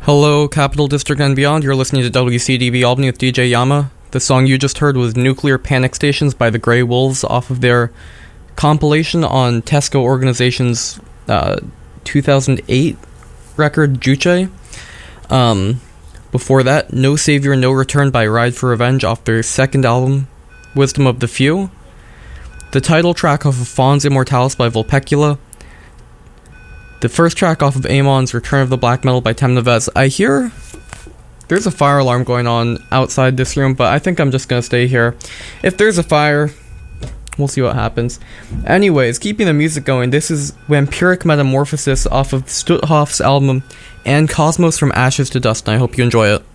Hello, Capital District and beyond. You're listening to WCDB Albany with DJ Yama. The song you just heard was Nuclear Panic Stations by the Grey Wolves off of their compilation on Tesco Organization's 2008 record, Juche. Before that, No Savior, No Return by Ride for Revenge off their second album, Wisdom of the Few. The title track off of Fons Immortalis by Vulpecula. The first track off of Amon's Return of the Black Metal by Temneves. I hear there's a fire alarm going on outside this room, but I think I'm just going to stay here. If there's a fire, we'll see what happens. Anyways, keeping the music going, this is Vampiric Metamorphosis off of Stutthof's album And Cosmos from Ashes to Dust, and I hope you enjoy it.